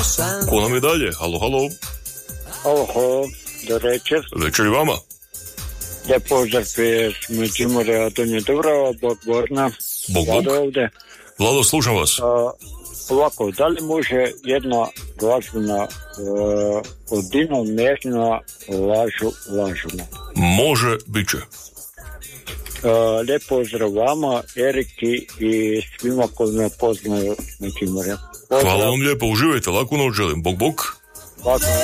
Ko nam je dalje? Halo, halo. Oho, do večer. Večer i vama. Lijep pozdrav iz Međimurja, Donje Dubrava, Bog Borna. Bog, Bog. Vlado ovdje. Vlado, slušam vas. Ovako, da li može jedna glazbena odino mješna lažuna? Može, bit će. Lijep pozdrav vama, Eriki i svima koji me poznaju Međimurja. Hvala vam lijepo, uživajte, laku noć želim. Bog, bog. Laku noć.